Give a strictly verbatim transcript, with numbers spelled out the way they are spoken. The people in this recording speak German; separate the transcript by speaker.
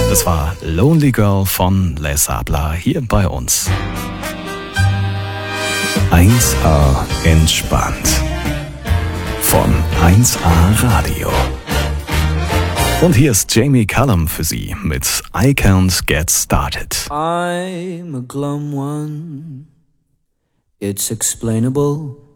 Speaker 1: Das war Lonely Girl von Les Abla hier bei uns. eins A entspannt. Von eins A Radio. Und hier ist Jamie Cullum für Sie mit I Can't Get Started.
Speaker 2: I'm a glum one. It's explainable.